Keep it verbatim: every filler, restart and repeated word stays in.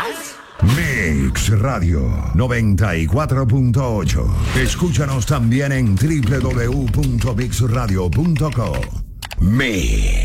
más? Mix Radio noventa y cuatro punto ocho. Escúchanos también en doble u doble u doble u punto mix radio punto com. Mix.